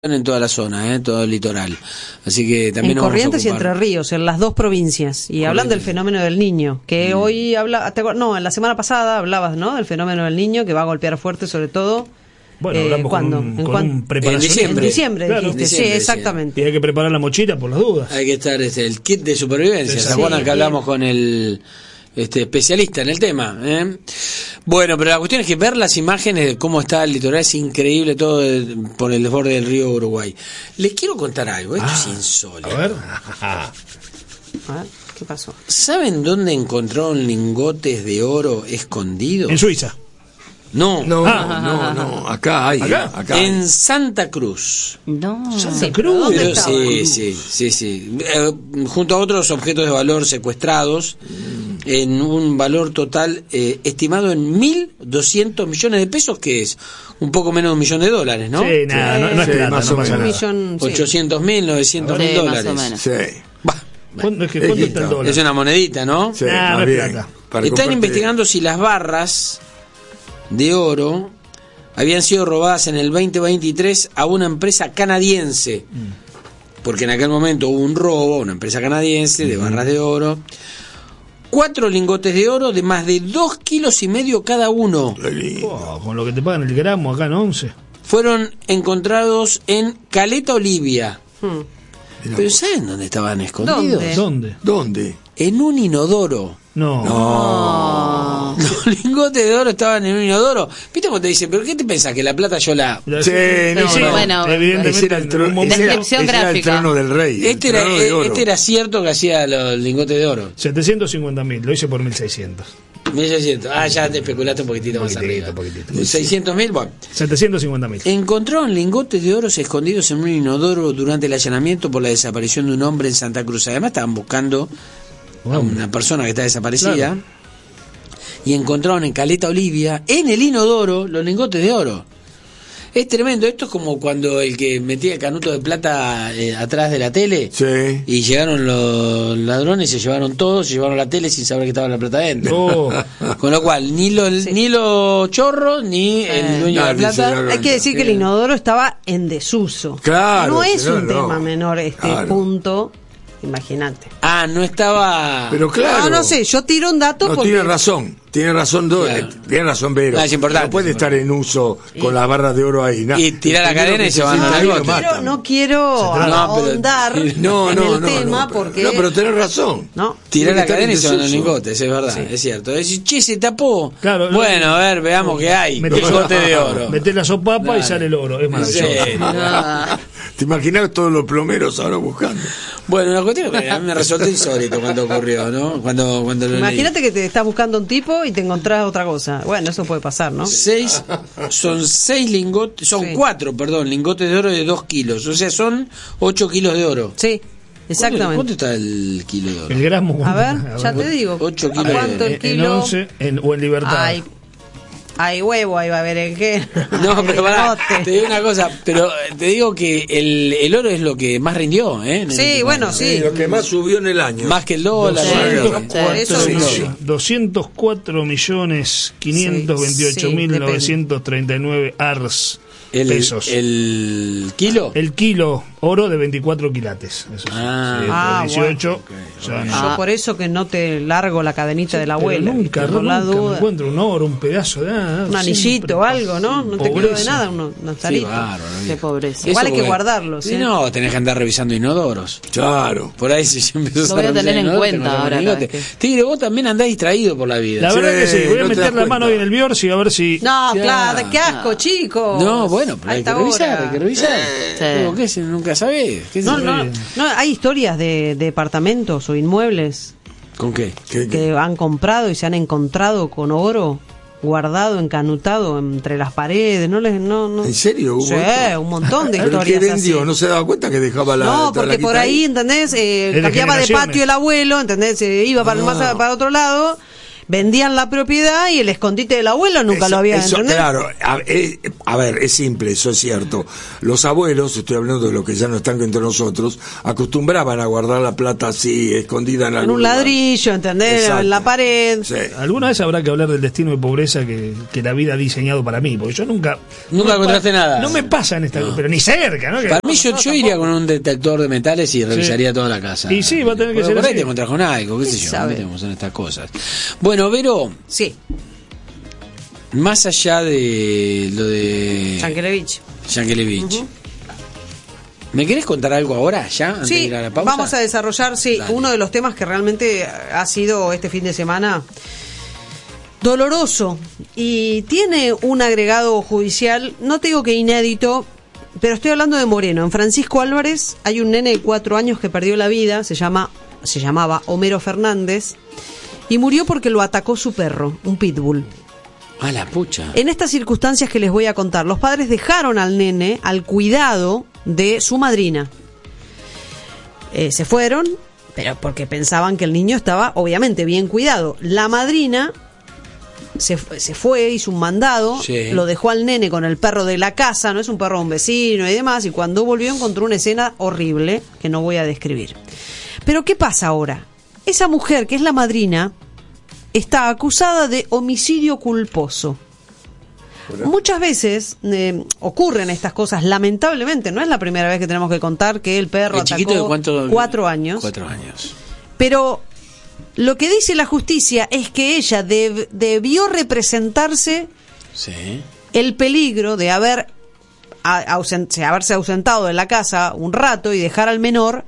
en toda la zona, todo el litoral. Así que también en Corrientes y Entre Ríos, en las dos provincias. Y hablan del fenómeno del Niño, que hoy en la semana pasada hablabas, ¿no? Del fenómeno del Niño, que va a golpear fuerte sobre todo. Bueno, hablamos ¿cuándo? con preparación. En diciembre, claro, dijiste, sí, exactamente. Y hay que preparar la mochila por las dudas. Hay que estar el kit de supervivencia. ¿Se acuerdan que hablamos con el especialista en el tema? Bueno, pero la cuestión es que ver las imágenes de cómo está el litoral es increíble, todo por el desborde del río Uruguay. Les quiero contar algo, esto es insólito. A ver, ¿qué pasó? ¿Saben dónde encontraron lingotes de oro escondidos? en Suiza. No. No, acá hay. ¿Acá? En Santa Cruz. No. Santa Cruz. ¿Dónde Pero estaba? sí. Junto a otros objetos de valor secuestrados, en un valor total estimado en 1.200 millones de pesos, que es un poco menos de $1 millón, ¿no? Sí, nada, no es Sí, plata, más no o pasa menos. nada. 800.000, 900.000 dólares. más o menos. Sí. ¿Cuánto está el dólar? Es una monedita, ¿no? Sí, Nah, más no es bien. plata. Para Están comprarte- investigando si las barras de oro habían sido robadas en el 2023 a una empresa canadiense, porque en aquel momento hubo un robo a una empresa canadiense de barras de oro. 4 lingotes de oro de más de 2,5 kilos cada uno Con lo que te pagan el gramo acá en 11. fueron encontrados en Caleta Olivia. Mirá Pero vos. ¿saben dónde estaban escondidos? ¿Dónde? ¿Dónde? En un inodoro. No. Los lingotes de oro estaban en un inodoro. ¿Viste cómo te dicen? ¿Pero qué te pensás? Que la plata yo la... Sí, no, bueno, evidentemente. Ese era el trono, Descripción ese era el gráfica. trono del rey. Este era cierto que hacía los lingotes de oro. 750.000, lo hice por 1.600. 1.600. Ya te especulaste un poquitito más arriba. Poquitito. 600.000, bueno. 750.000. Encontraron lingotes de oro escondidos en un inodoro durante el allanamiento por la desaparición de un hombre en Santa Cruz. Además estaban buscando a una persona que está desaparecida. Claro. Y encontraron en Caleta Olivia, en el inodoro, los lingotes de oro. Es tremendo. Esto es como cuando el que metía el canuto de plata atrás de la tele. Sí. Y llegaron los ladrones, se llevaron todo, se llevaron la tele sin saber que estaba la plata adentro. Oh. Con lo cual, ni los chorros, ni el dueño de la Nadie se plata. dio Hay que decir que el inodoro estaba en desuso. Claro, No es señor, un no. tema menor Claro. punto. Imagínate. No estaba... Pero claro. No sé, yo tiro un dato No, porque... tiene razón, Claro. tiene razón, Vero. No, es importante, No puede es estar en uso con las barras de oro ahí. Y tirar la cadena y se van al bote. No quiero No, pero- ahondar No, en no, el no, tema no, porque... no, pero tenés razón. No. Tirar Tiene la que estar cadena y en se van los desuso. lingotes, es verdad, es cierto. Decir, che, se tapó. Claro, Bueno, a ver, veamos qué hay. Meté- Lingote de oro. Metés la sopapa Dale. y sale el oro. Es maravilloso. Sí. ¿Te imaginas todos los plomeros ahora buscando? Bueno, la cuestión es que a mí me resultó insólito cuando ocurrió, ¿no? Cuando lo leí. Imagínate que te estás buscando un tipo y te encontrás otra cosa. Bueno, eso puede pasar, ¿no? Son 6 lingotes, son Sí. 4, perdón, lingotes de oro de 2 kilos. O sea, son 8 kilos de oro. Sí, exactamente. ¿Cuánto está el kilo de oro? El gramo. A ver, ¿cuánto? ya te digo. 8 ¿A kilos. cuánto el En kilo? 11 o en libertad. Hay huevo, ahí va a haber el qué. No, pero pará, Lingote. te digo una cosa, pero te digo que el oro es lo que más rindió, ¿eh? En el Sí, último bueno, año. sí. Lo que más subió en el año. Más que el dólar. Sí, más que- eso sí. 204.528.939 ars pesos. el kilo. El kilo oro de 24 quilates. Eso sí. Ah, 18. Ya no. Yo por eso que no te largo la cadenita de la Pero abuela. nunca, ¿viste? Por la nunca me duda. encuentro un oro, un pedazo de nada. Un anillito o algo, ¿no? No te quedó de nada, un salito. bárbaro, Qué viejo. pobreza. Igual hay que porque- guardarlos, Sí, ¿eh? no, tenés que andar revisando inodoros. Claro. Por ahí si empezás Lo voy a revisar tener en inodoros, cuenta te encontrás ahora con cada lingotes. vez Tigre, vos también andás distraído por la vida. La verdad que sí, voy a no te meter das la mano cuenta. hoy en el Biorsi a ver si. No, Ya. claro, qué asco, chicos. No, bueno, pero A hay que esta revisar, hora. hay que revisar. Sí. Digo, ¿qué es? Nunca sabés. ¿Qué No, sé? no, no, hay historias de departamentos o inmuebles ¿Con qué? que han comprado y se han encontrado con oro guardado, encanutado entre las paredes. No. ¿En serio? ¿Hubo Sí, esto? un montón de ¿Pero historias qué vendió? así. ¿No se daba cuenta que dejaba la No, toda la porque por guita ahí, ¿entendés? de Cambiaba de generaciones. patio el abuelo, ¿entendés? Iba para otro lado, vendían la propiedad y el escondite del abuelo nunca lo había, ¿entendés? Claro, a ver, es simple, eso es cierto. Los abuelos, estoy hablando de los que ya no están entre nosotros, acostumbraban a guardar la plata así, escondida en algún un lugar. ladrillo, ¿entendés? Exacto. En la pared. Sí. Alguna vez habrá que hablar del destino de pobreza que la vida ha diseñado para mí, porque yo nunca encontraste nada. No me pasa en esta, pero ni cerca, ¿no? Para mí yo iría con un detector de metales y revisaría toda la casa. Y sí, va a tener que Porque ser por ahí así. te encontrás con algo, qué sé yo, sabe. no metemos en estas cosas. Bueno, Vero, Sí, más allá de lo de Yankelevich. Yankelevich, ¿me querés contar algo ahora, ya, antes de Sí, ir a la pausa? vamos a desarrollar, Dale. uno de los temas que realmente ha sido este fin de semana doloroso y tiene un agregado judicial, no te digo que inédito, pero estoy hablando de Moreno. En Francisco Álvarez hay un nene de 4 años que perdió la vida, se llamaba Homero Fernández, y murió porque lo atacó su perro, un pitbull. Ah, la pucha. En estas circunstancias que les voy a contar, los padres dejaron al nene al cuidado de su madrina. Se fueron, pero porque pensaban que el niño estaba obviamente bien cuidado. La madrina se fue, hizo un mandado, Sí. lo dejó al nene con el perro de la casa, no es un perro de un vecino y demás, y cuando volvió encontró una escena horrible que no voy a describir. Pero ¿qué pasa ahora? Esa mujer, que es la madrina, está acusada de homicidio culposo. Muchas veces ocurren estas cosas, lamentablemente. No es la primera vez que tenemos que contar que el perro ¿El atacó. chiquito de cuánto? 4 años. 4 años. Pero lo que dice la justicia es que ella debió representarse Sí. el peligro de haberse ausentado de la casa un rato y dejar al menor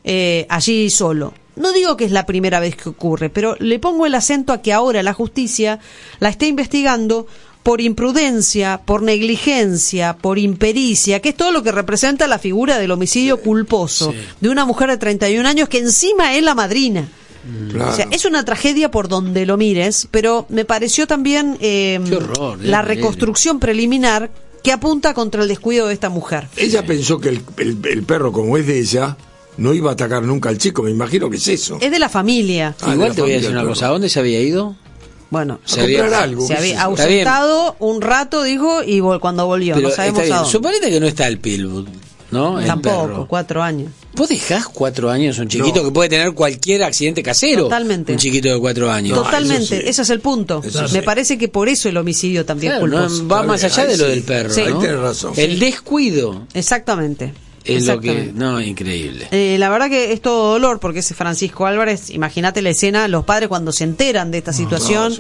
allí solo. No digo que es la primera vez que ocurre, pero le pongo el acento a que ahora la justicia la está investigando por imprudencia, por negligencia, por impericia, que es todo lo que representa la figura del homicidio culposo de una mujer de 31 años que encima es la madrina. Claro. O sea, es una tragedia por donde lo mires, pero me pareció también Qué horror, la reconstrucción preliminar que apunta contra el descuido de esta mujer. Ella pensó que el perro, como es de ella, no iba a atacar nunca al chico, me imagino que es eso. Es de la familia. Ah, de Igual la te voy a familia decir una del cosa. perro. ¿A dónde se había ido? Bueno, Se A comprar había- algo. se qué había sé yo. Está bien. ausentado un rato, dijo, y cuando volvió, Pero no sabemos está bien. a dónde. Suponete que no está el pitbull, ¿no? El Tampoco, perro. 4 años. ¿Vos dejás 4 años a un chiquito No. que puede tener cualquier accidente casero? Totalmente. Un chiquito de 4 años. Totalmente, eso sí. ese es el punto. Eso Me sí. parece que por eso el homicidio también Claro, culposo. no, va más allá Ahí de lo sí. del perro, Sí. ¿no? Ahí tenés razón. El descuido Exactamente. es lo que... Exactamente. No, increíble. La verdad que es todo dolor porque ese Francisco Álvarez, imagínate la escena, los padres cuando se enteran de esta situación,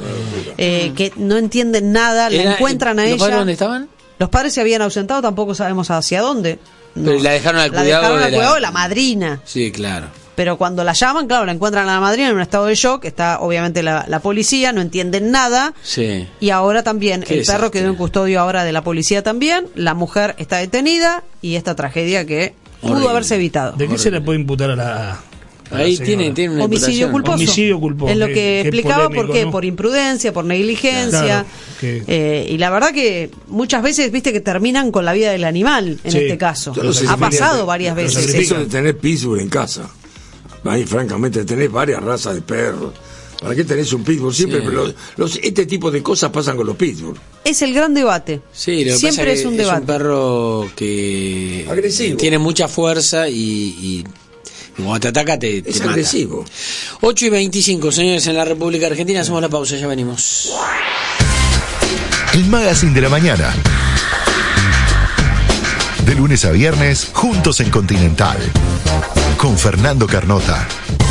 que no entienden nada, la encuentran a ¿Los padres ella. dónde estaban? Los padres se habían ausentado, tampoco sabemos hacia dónde. Pero la dejaron al La cuidado dejaron de al cuidado de la madrina. Sí, claro. Pero cuando la llaman, claro, la encuentran a la madrina en un estado de shock, está obviamente la policía, no entienden nada. Sí. Y ahora también, Qué el perro desastre. quedó en custodio ahora de la policía también, la mujer está detenida y esta tragedia que pudo Horrible. haberse evitado. ¿De qué se le puede imputar a la Ahí señora? tiene una Homicidio imputación. culposo. Homicidio culposo. Es lo Qué- que qué explicaba, polémico, ¿por qué? ¿no? Por imprudencia, por negligencia. Claro, que- Y la verdad que muchas veces, viste, que terminan con la vida del animal, en Sí. este caso. Yo no sé Ha si pasado tenía- varias lo veces. Es sacrifican. eso de tener pitbull en casa. Ahí, francamente, tenés varias razas de perros. ¿Para qué tenés un pitbull? Siempre Sí. este tipo de cosas pasan con los pitbull. Es el gran debate. Sí, lo que Siempre pasa es que un debate. perro que Agresivo. tiene mucha fuerza y cuando te ataca te Es mata. agresivo. 8:25, señores, en la República Argentina. Hacemos la pausa, ya venimos. El Magazine de la Mañana. De lunes a viernes, juntos en Continental. Con Fernando Carnota.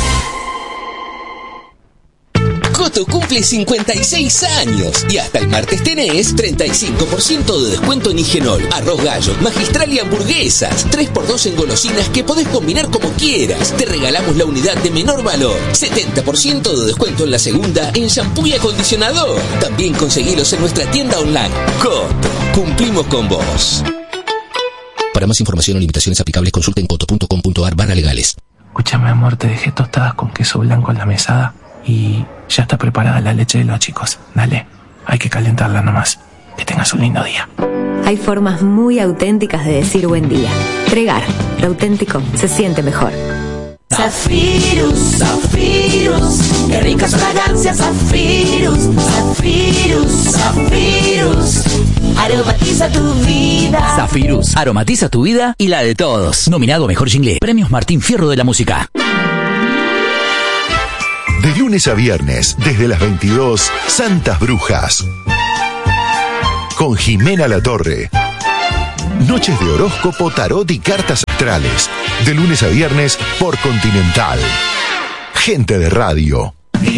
Coto cumple 56 años y hasta el martes tenés 35% de descuento en Higenol, arroz gallo, magistral y hamburguesas. 3x2 en golosinas que podés combinar como quieras. Te regalamos la unidad de menor valor. 70% de descuento en la segunda en shampoo y acondicionador. También conseguilos en nuestra tienda online. Coto, cumplimos con vos. Para más información o limitaciones aplicables consulta en coto.com.ar/legales. Escúchame, amor, te dejé tostadas con queso blanco en la mesada y ya está preparada la leche de los chicos. Dale, hay que calentarla nomás. Que tengas un lindo día. Hay formas muy auténticas de decir buen día. Tregar, lo auténtico se siente mejor. Zafirus, Zafirus, qué ricas fragancias, Zafirus, Zafirus, Zafirus, aromatiza tu vida. Zafirus, aromatiza tu vida y la de todos. Nominado a Mejor Jingle, Premios Martín Fierro de la Música. De lunes a viernes, desde las 22, Santas Brujas. Con Jimena Latorre. Noches de horóscopo, tarot y cartas astrales. De lunes a viernes por Continental. Gente de radio.